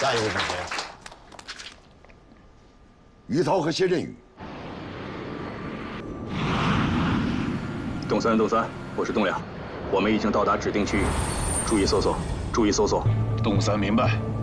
下一位是谁？ 于涛和谢振宇。 洞三，我是洞两，我们已经到达指定区域，注意搜索，注意搜索。 洞三明白。